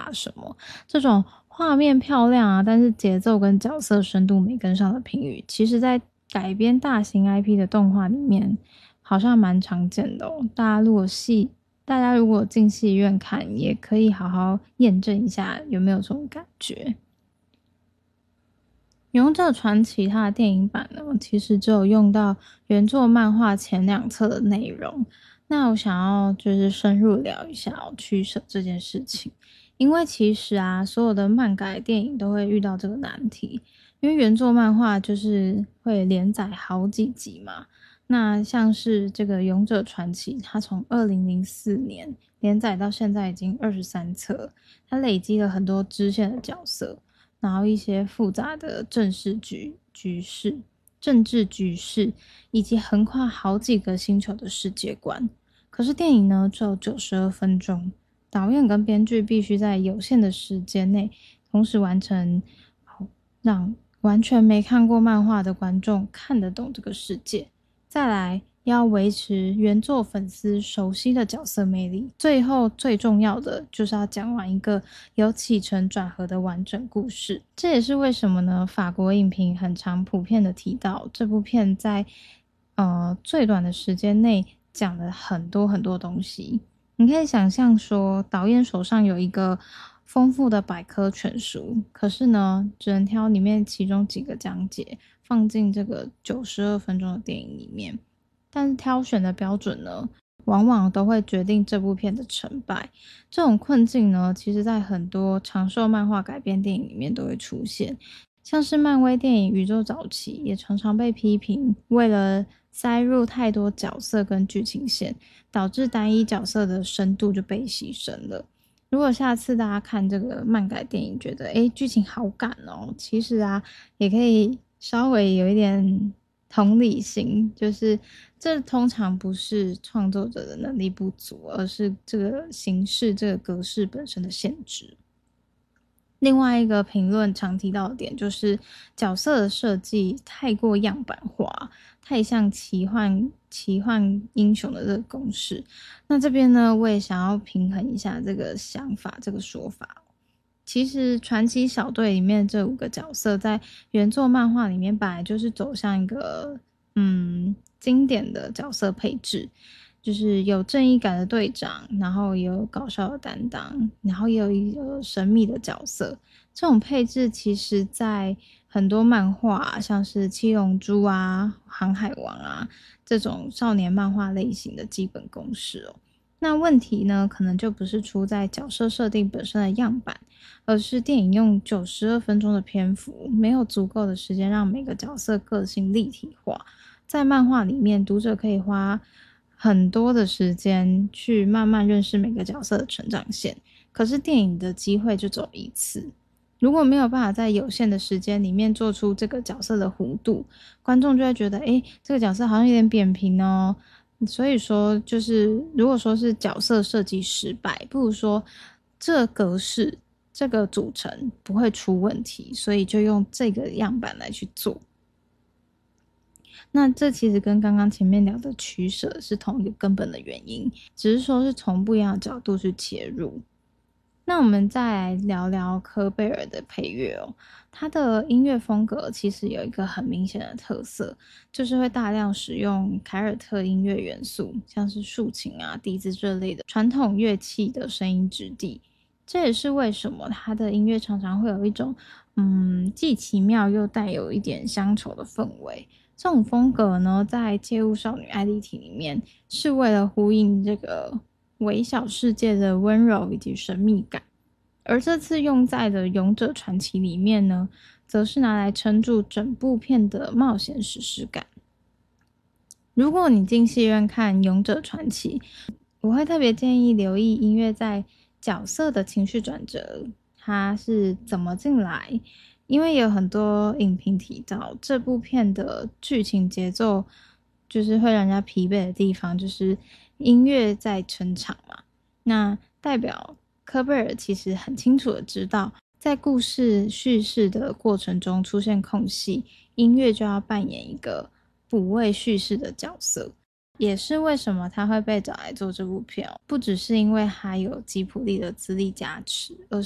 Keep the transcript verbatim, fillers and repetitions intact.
达什么。这种画面漂亮啊，但是节奏跟角色深度没跟上的评语，其实在改编大型 I P 的动画里面好像蛮常见的哦。大家如果戏大家如果进戏院看，也可以好好验证一下有没有这种感觉。勇者传奇它的电影版呢，其实只有用到原作漫画前两册的内容。那我想要就是深入聊一下哦，取舍这件事情。因为其实啊，所有的漫改电影都会遇到这个难题，因为原作漫画就是会连载好几集嘛。那像是这个勇者传奇，它从二零零四年连载到现在已经二十三册，它累积了很多支线的角色，然后一些复杂的政治局局势、政治局势，以及横跨好几个星球的世界观。可是电影呢，只有九十二分钟，导演跟编剧必须在有限的时间内，同时完成，让完全没看过漫画的观众看得懂这个世界。再来，要维持原作粉丝熟悉的角色魅力。最后最重要的就是要讲完一个有起承转合的完整故事。这也是为什么呢，法国影评很常普遍的提到这部片在呃最短的时间内讲了很多很多东西。你可以想象说，导演手上有一个丰富的百科全书，可是呢，只能挑里面其中几个讲解放进这个九十二分钟的电影里面。但是挑选的标准呢，往往都会决定这部片的成败。这种困境呢，其实在很多长寿漫画改编电影里面都会出现。像是漫威电影《宇宙早期》也常常被批评，为了塞入太多角色跟剧情线，导致单一角色的深度就被牺牲了。如果下次大家看这个漫改电影觉得诶剧情好赶哦，其实啊也可以稍微有一点同理心，就是这通常不是创作者的能力不足，而是这个形式这个格式本身的限制。另外一个评论常提到的点就是角色的设计太过样板化，太像奇幻奇幻英雄的这个公式。那这边呢，我也想要平衡一下这个想法，这个说法。其实传奇小队里面这五个角色在原作漫画里面本来就是走向一个嗯经典的角色配置，就是有正义感的队长，然后也有搞笑的担当，然后也有一个神秘的角色。这种配置其实在很多漫画，像是七龙珠啊、航海王啊这种少年漫画类型的基本公式哦。那问题呢，可能就不是出在角色设定本身的样板，而是电影用九十二分钟的篇幅，没有足够的时间让每个角色个性立体化。在漫画里面，读者可以花很多的时间去慢慢认识每个角色的成长线，可是电影的机会就只有一次。如果没有办法在有限的时间里面做出这个角色的弧度，观众就会觉得诶这个角色好像有点扁平哦。所以说就是如果说是角色设计失败，不如说这格式这个组成不会出问题，所以就用这个样板来去做。那这其实跟刚刚前面聊的取舍是同一个根本的原因，只是说是从不一样的角度去切入。那我们再来聊聊科贝尔的配乐哦，他的音乐风格其实有一个很明显的特色，就是会大量使用凯尔特音乐元素，像是竖琴啊、笛子这类的传统乐器的声音质地。这也是为什么他的音乐常常会有一种嗯既奇妙又带有一点乡愁的氛围。这种风格呢，在《街舞少女艾莉缇》里面是为了呼应这个微小世界的温柔以及神秘感，而这次用在的《勇者传奇》里面呢，则是拿来撑住整部片的冒险史诗感。如果你进戏院看《勇者传奇》，我会特别建议留意音乐在角色的情绪转折，它是怎么进来。因为有很多影评提到这部片的剧情节奏就是会让人家疲惫的地方，就是音乐在撑场嘛。那代表科贝尔其实很清楚的知道，在故事叙事的过程中出现空隙，音乐就要扮演一个补位叙事的角色。也是为什么他会被找来做这部片，不只是因为他有吉卜力的资历加持，而